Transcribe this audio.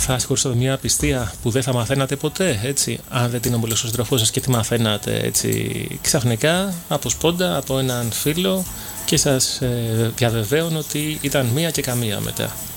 θα συγχωρήσατε μια απιστία που δεν θα μαθαίνατε ποτέ, έτσι, αν δεν την εμπολούσε ο σύντροφός σας και τι μαθαίνατε, έτσι, ξαφνικά από σπόντα, από έναν φίλο και σας διαβεβαίων ότι ήταν μία και καμία μετά.